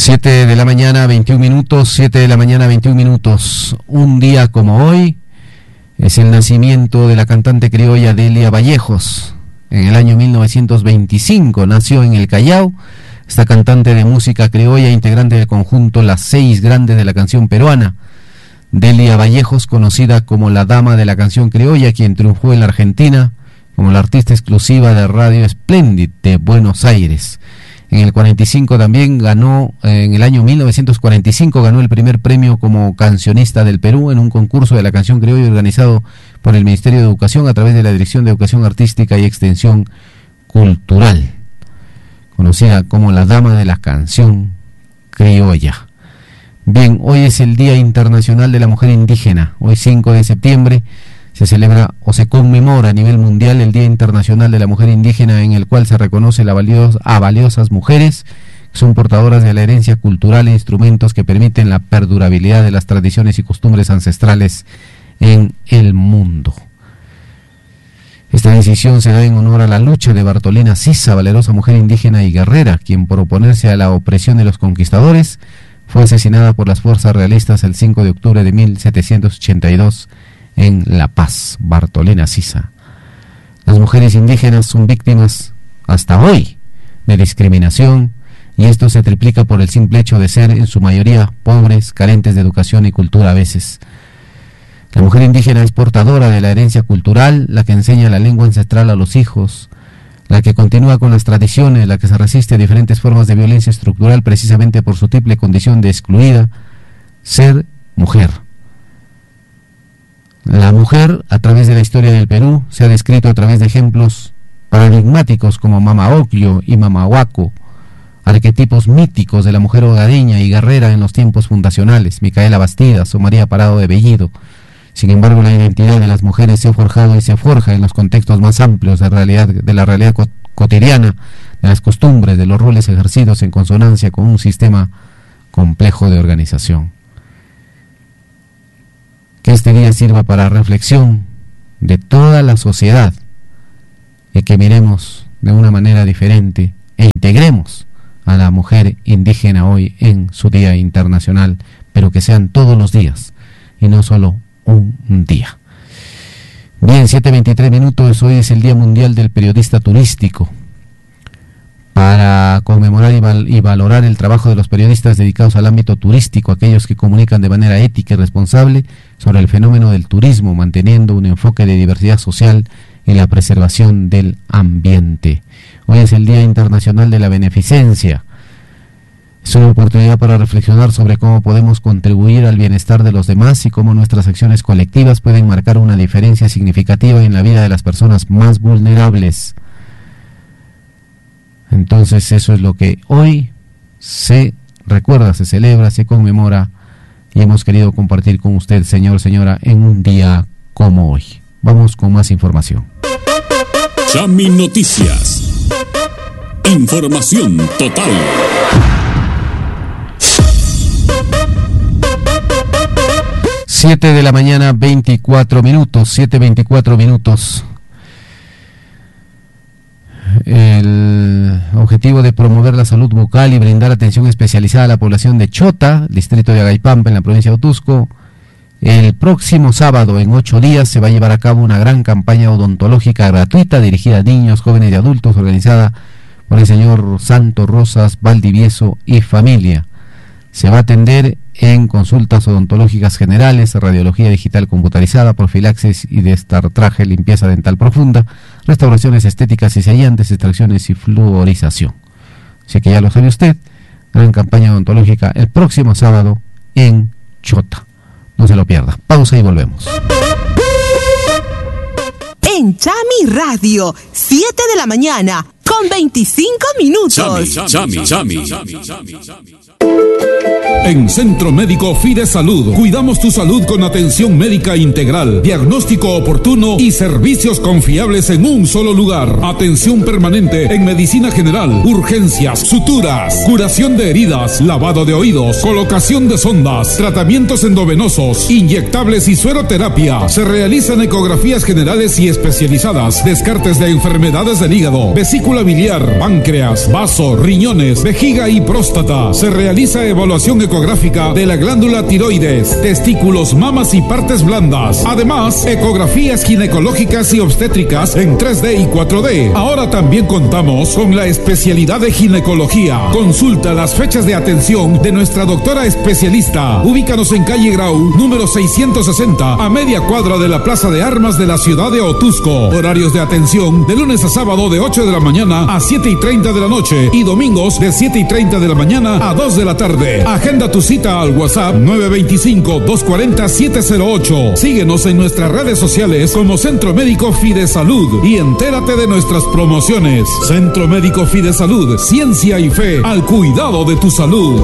7 de la mañana, 21 minutos, 7 de la mañana, 21 minutos. Un día como hoy es el nacimiento de la cantante criolla Delia Vallejos. En el año 1925 nació en el Callao esta cantante de música criolla, integrante del conjunto Las Seis Grandes de la canción peruana. Delia Vallejos, conocida como la dama de la canción criolla, quien triunfó en la Argentina como la artista exclusiva de Radio Splendid de Buenos Aires. En el 45 también ganó, en el año 1945 ganó el primer premio como cancionista del Perú en un concurso de la canción criolla organizado por el Ministerio de Educación a través de la Dirección de Educación Artística y Extensión Cultural, conocida como la dama de la canción criolla. Bien, hoy es el Día Internacional de la Mujer Indígena. Hoy 5 de septiembre se celebra o se conmemora a nivel mundial el Día Internacional de la Mujer Indígena, en el cual se reconoce a valiosas mujeres que son portadoras de la herencia cultural e instrumentos que permiten la perdurabilidad de las tradiciones y costumbres ancestrales en el mundo. Esta decisión se da en honor a la lucha de Bartolina Sisa, valerosa mujer indígena y guerrera, quien por oponerse a la opresión de los conquistadores fue asesinada por las fuerzas realistas el 5 de octubre de 1782 en La Paz. Bartolina Sisa. Las mujeres indígenas son víctimas hasta hoy de discriminación, y esto se triplica por el simple hecho de ser en su mayoría pobres, carentes de educación y cultura a veces. La mujer indígena es portadora de la herencia cultural, la que enseña la lengua ancestral a los hijos, la que continúa con las tradiciones, la que se resiste a diferentes formas de violencia estructural precisamente por su triple condición de excluida, ser mujer. La mujer, a través de la historia del Perú, se ha descrito a través de ejemplos paradigmáticos como Mama Ocllo y Mama Huaco, arquetipos míticos de la mujer hogareña y guerrera en los tiempos fundacionales, Micaela Bastidas o María Parado de Bellido. Sin embargo, la identidad de las mujeres se ha forjado y se forja en los contextos más amplios de la realidad cotidiana, de las costumbres, de los roles ejercidos en consonancia con un sistema complejo de organización. Que este día sirva para reflexión de toda la sociedad y que miremos de una manera diferente e integremos a la mujer indígena hoy en su Día Internacional, pero que sean todos los días y no solo un día. Bien, 7:23 minutos, hoy es el Día Mundial del Periodista Turístico. Para conmemorar y valorar el trabajo de los periodistas dedicados al ámbito turístico, aquellos que comunican de manera ética y responsable sobre el fenómeno del turismo, manteniendo un enfoque de diversidad social y la preservación del ambiente. Hoy es el Día Internacional de la Beneficencia. Es una oportunidad para reflexionar sobre cómo podemos contribuir al bienestar de los demás y cómo nuestras acciones colectivas pueden marcar una diferencia significativa en la vida de las personas más vulnerables. Entonces eso es lo que hoy se recuerda, se celebra, se conmemora, y hemos querido compartir con usted, señor, señora, en un día como hoy. Vamos con más información. Chami Noticias. Información total. Siete de la mañana, 24 minutos, 7:24 minutos. El objetivo de promover la salud bucal y brindar atención especializada a la población de Chota, distrito de Agaipampa, en la provincia de Otuzco. El próximo sábado, en 8 días, se va a llevar a cabo una gran campaña odontológica gratuita dirigida a niños, jóvenes y adultos, organizada por el señor Santo Rosas Valdivieso y familia. Se va a atender en consultas odontológicas generales, radiología digital computarizada, profilaxis y destartraje, limpieza dental profunda, restauraciones estéticas y sellantes, extracciones y fluorización. Así que ya lo sabe usted, gran campaña odontológica el próximo sábado en Chota. No se lo pierda. Pausa y volvemos. En Chami Radio, 7 de la mañana, con 25 minutos. Chami. En Centro Médico Fide Salud, cuidamos tu salud con atención médica integral, diagnóstico oportuno y servicios confiables en un solo lugar. Atención permanente en medicina general, urgencias, suturas, curación de heridas, lavado de oídos, colocación de sondas, tratamientos endovenosos, inyectables y sueroterapia. Se realizan ecografías generales y especializadas, descartes de enfermedades del hígado, vesícula biliar, páncreas, vaso, riñones, vejiga y próstata. Se realiza evaluación ecográfica de la glándula tiroides, testículos, mamas y partes blandas. Además, ecografías ginecológicas y obstétricas en 3D y 4D. Ahora también contamos con la especialidad de ginecología. Consulta las fechas de atención de nuestra doctora especialista. Ubícanos en calle Grau, número 660, a media cuadra de la Plaza de Armas de la ciudad de Otuzco. Horarios de atención de lunes a sábado de 8 de la mañana a 7:30 de la noche y domingos de 7:30 de la mañana a 2 de la tarde. Agenda tu cita al WhatsApp 925-240-708. Síguenos en nuestras redes sociales como Centro Médico Fidesalud y entérate de nuestras promociones. Centro Médico Fidesalud, ciencia y fe al cuidado de tu salud.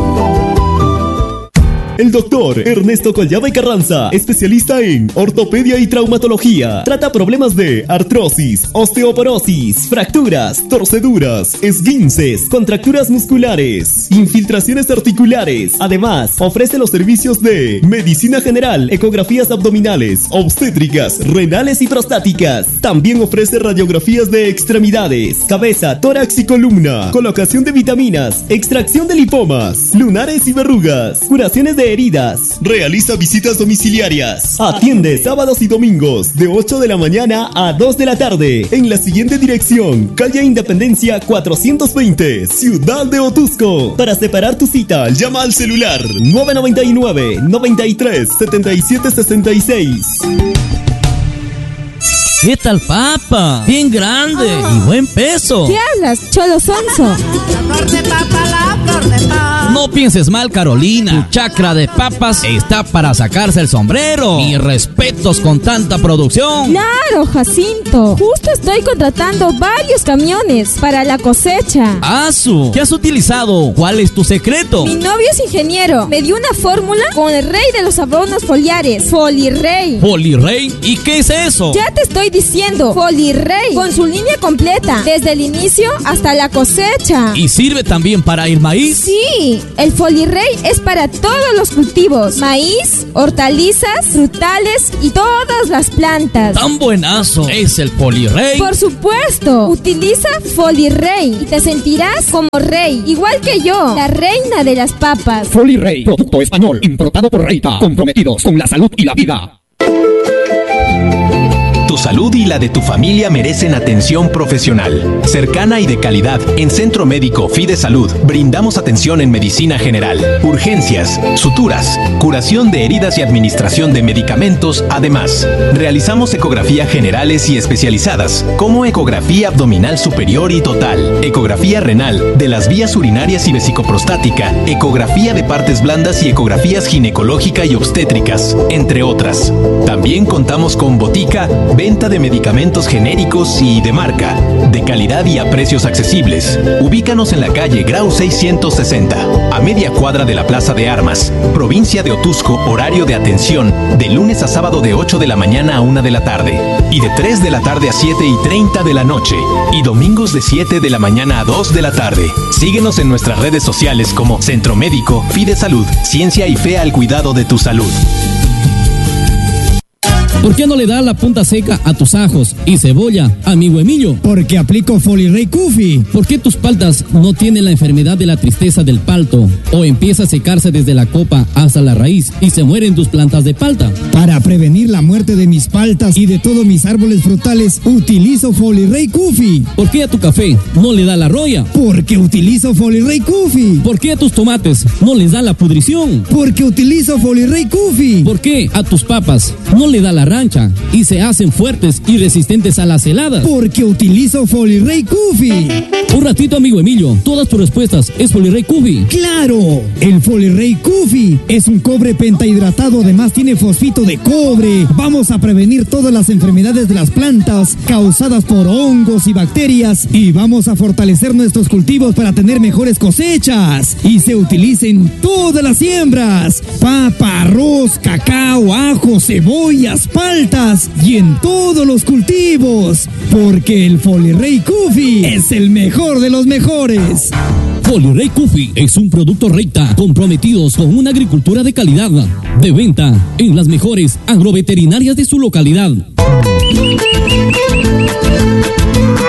El doctor Ernesto Collada y Carranza, especialista en ortopedia y traumatología. Trata problemas de artrosis, osteoporosis, fracturas, torceduras, esguinces, contracturas musculares, infiltraciones articulares. Además, ofrece los servicios de medicina general, ecografías abdominales, obstétricas, renales y prostáticas. También ofrece radiografías de extremidades, cabeza, tórax y columna, colocación de vitaminas, extracción de lipomas, lunares y verrugas, curaciones de heridas. Realiza visitas domiciliarias. Atiende sábados y domingos de 8 de la mañana a 2 de la tarde en la siguiente dirección: calle Independencia 420, Ciudad de Otuzco. Para separar tu cita, llama al celular 999 93 77 66. ¿Qué tal, papa? Bien grande y buen peso. ¿Qué hablas, cholo sonso? La flor de papa, la flor de papa. No pienses mal, Carolina. Tu chacra de papas está para sacarse el sombrero. Mis respetos con tanta producción. Claro, Jacinto. Justo estoy contratando varios camiones para la cosecha. ¡Asu! ¿Qué has utilizado? ¿Cuál es tu secreto? Mi novio es ingeniero. Me dio una fórmula con el rey de los abonos foliares, Folirrey. ¿Folirrey? ¿Y qué es eso? Ya te estoy diciendo, Folirrey, con su línea completa, desde el inicio hasta la cosecha. ¿Y sirve también para el maíz? Sí, el Folirrey es para todos los cultivos: maíz, hortalizas, frutales y todas las plantas. ¡Tan buenazo es el Folirrey! Por supuesto, utiliza Folirrey y te sentirás como rey, igual que yo, la reina de las papas. Folirrey, producto español, importado por Reita, comprometidos con la salud y la vida. Tu salud y la de tu familia merecen atención profesional, cercana y de calidad. En Centro Médico Fidesalud brindamos atención en medicina general, urgencias, suturas, curación de heridas y administración de medicamentos. Además, realizamos ecografía generales y especializadas, como ecografía abdominal superior y total, ecografía renal, de las vías urinarias y vesicoprostática, ecografía de partes blandas y ecografías ginecológica y obstétricas, entre otras. También contamos con botica, venta de medicamentos genéricos y de marca, de calidad y a precios accesibles. Ubícanos en la calle Grau 660, a media cuadra de la Plaza de Armas, provincia de Otuzco. Horario de atención de lunes a sábado de 8 de la mañana a 1 de la tarde y de 3 de la tarde a 7:30 de la noche y domingos de 7 de la mañana a 2 de la tarde. Síguenos en nuestras redes sociales como Centro Médico Fidesalud, ciencia y fe al cuidado de tu salud. ¿Por qué no le das la punta seca a tus ajos y cebolla, amigo Emilio? Porque aplico Folirrey Kufi. ¿Por qué tus paltas no tienen la enfermedad de la tristeza del palto? ¿O empieza a secarse desde la copa hasta la raíz y se mueren tus plantas de palta? Para prevenir la muerte de mis paltas y de todos mis árboles frutales, utilizo Folirrey Kufi. ¿Por qué a tu café no le da la roya? Porque utilizo Folirrey Kufi. ¿Por qué a tus tomates no les da la pudrición? Porque utilizo Folirrey Kufi. ¿Por qué a tus papas no le da la rancha y se hacen fuertes y resistentes a las heladas? Porque utilizo Folirrey Kufi. Un ratito, amigo Emilio, todas tus respuestas es Folirrey Kufi. ¡Claro! El Folirrey Kufi es un cobre pentahidratado, además tiene fosfito de cobre. Vamos a prevenir todas las enfermedades de las plantas causadas por hongos y bacterias y vamos a fortalecer nuestros cultivos para tener mejores cosechas. Y se utiliza en todas las siembras: papa, arroz, cacao, ajo, cebollas, paltas y en todos los cultivos. Porque el Folirrey Kufi es el mejor de los mejores. Folirrey Kufi es un producto Reita, comprometidos con una agricultura de calidad, de venta en las mejores agroveterinarias de su localidad.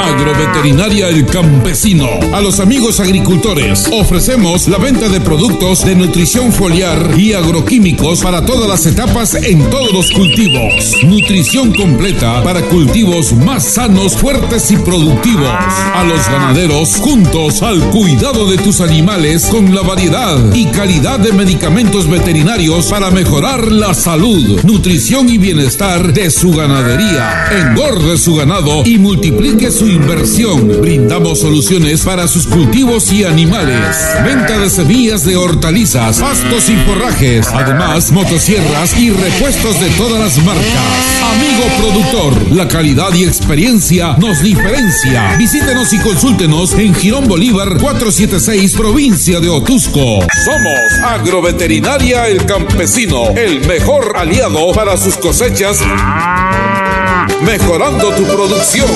Agroveterinaria El Campesino. A los amigos agricultores ofrecemos la venta de productos de nutrición foliar y agroquímicos para todas las etapas en todos los cultivos. Nutrición completa para cultivos más sanos, fuertes y productivos. A los ganaderos, juntos al cuidado de tus animales con la variedad y calidad de medicamentos veterinarios para mejorar la salud, nutrición y bienestar de su ganadería. Engorde su ganado y multiplique su inversión. Brindamos soluciones para sus cultivos y animales. Venta de semillas de hortalizas, pastos y forrajes. Además, motosierras y repuestos de todas las marcas. Amigo productor, la calidad y experiencia nos diferencia. Visítenos y consúltenos en Girón Bolívar 476, provincia de Otusco. Somos Agroveterinaria El Campesino, el mejor aliado para sus cosechas, mejorando tu producción.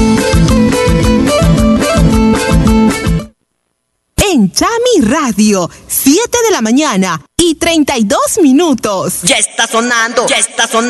En Chami Radio, 7 de la mañana y 32 minutos. Ya está sonando, ya está sonando.